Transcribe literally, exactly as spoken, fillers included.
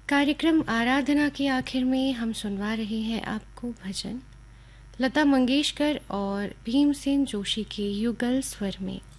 कार्यक्रम आराधना के आखिर में हम सुनवा रहे हैं आपको भजन लता मंगेशकर और भीमसेन जोशी के युगल स्वर में।